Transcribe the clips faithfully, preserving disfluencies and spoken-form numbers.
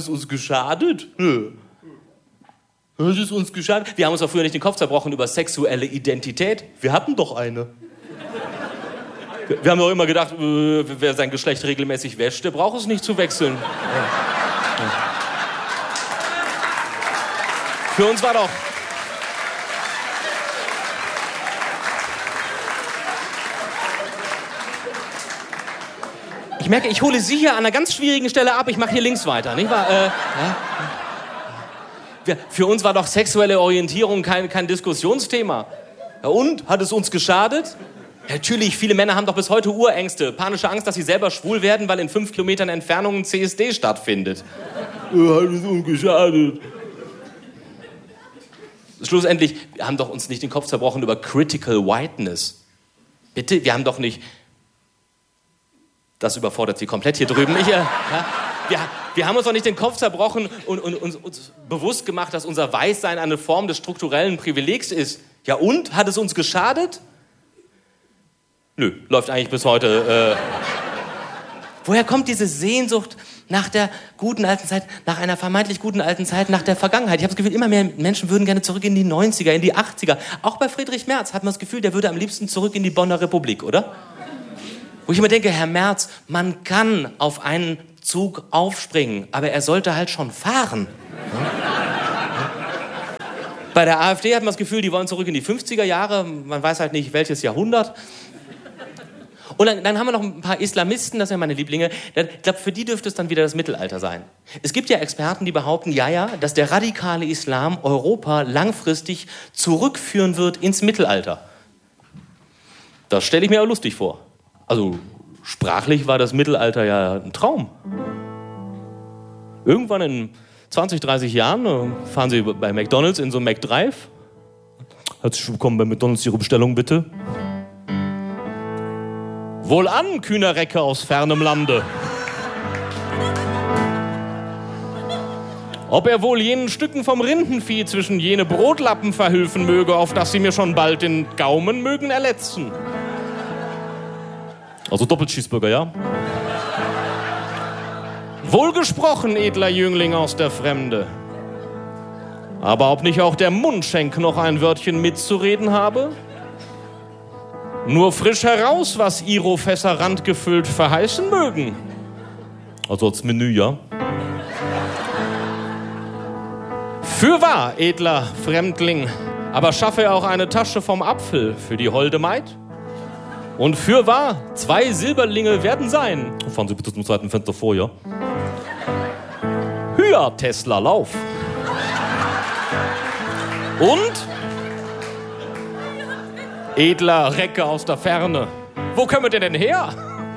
es uns geschadet? Nö. Hat es uns geschadet? Wir haben uns doch früher nicht den Kopf zerbrochen über sexuelle Identität. Wir hatten doch eine. Wir haben doch immer gedacht, äh, wer sein Geschlecht regelmäßig wäscht, der braucht es nicht zu wechseln. Ja. Ja. Für uns war doch... Ich merke, ich hole Sie hier an einer ganz schwierigen Stelle ab. Ich mache hier links weiter, nicht wahr? Äh, ja. Wir, für uns war doch sexuelle Orientierung kein, kein Diskussionsthema. Ja, und? Hat es uns geschadet? Ja, natürlich, viele Männer haben doch bis heute Urängste. Panische Angst, dass sie selber schwul werden, weil in fünf Kilometern Entfernung ein C S D stattfindet. Ja, hat es uns geschadet. Schlussendlich, wir haben doch uns nicht den Kopf zerbrochen über Critical Whiteness. Bitte, wir haben doch nicht... Das überfordert Sie komplett hier drüben. Ich, äh, ja, wir, wir haben uns doch nicht den Kopf zerbrochen und, und, und uns bewusst gemacht, dass unser Weißsein eine Form des strukturellen Privilegs ist. Ja und? Hat es uns geschadet? Nö, läuft eigentlich bis heute. Äh. Woher kommt diese Sehnsucht nach der guten alten Zeit, nach einer vermeintlich guten alten Zeit, nach der Vergangenheit? Ich habe das Gefühl, immer mehr Menschen würden gerne zurück in die neunziger, in die achtziger. Auch bei Friedrich Merz hat man das Gefühl, der würde am liebsten zurück in die Bonner Republik, oder? Wo ich immer denke, Herr Merz, man kann auf einen Zug aufspringen, aber er sollte halt schon fahren. Bei der AfD hat man das Gefühl, die wollen zurück in die fünfziger Jahre, man weiß halt nicht, welches Jahrhundert. Und dann, dann haben wir noch ein paar Islamisten, das sind ja meine Lieblinge. Ich glaube, für die dürfte es dann wieder das Mittelalter sein. Es gibt ja Experten, die behaupten, ja, ja, dass der radikale Islam Europa langfristig zurückführen wird ins Mittelalter. Das stelle ich mir auch lustig vor. Also sprachlich war das Mittelalter ja ein Traum. Irgendwann in zwanzig, dreißig Jahren fahren Sie bei McDonald's in so einen McDrive. Herzlich willkommen bei McDonald's, Ihre Bestellung bitte. Wohlan, kühner Recke aus fernem Lande. Ob er wohl jenen Stücken vom Rindenvieh zwischen jene Brotlappen verhülfen möge, auf dass sie mir schon bald den Gaumen mögen erletzen. Also Doppelcheeseburger, ja? Wohlgesprochen, edler Jüngling aus der Fremde. Aber ob nicht auch der Mundschenk noch ein Wörtchen mitzureden habe? Nur frisch heraus, was ihro Fässer randgefüllt verheißen mögen. Also als Menü, ja? Fürwahr, edler Fremdling, aber schaffe er auch eine Tasche vom Apfel für die holde Maid? Und fürwahr, zwei Silberlinge werden sein. Fahren Sie bitte zum zweiten Fenster vor, ja? Höher, Tesla, lauf. Und? Edler Recke aus der Ferne, wo kommt ihr denn her?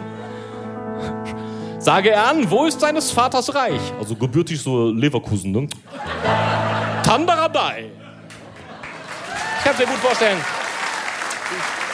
Sage er an, wo ist seines Vaters Reich? Also gebürtig so Leverkusen, ne? Tandaradei. Ich kann es mir gut vorstellen.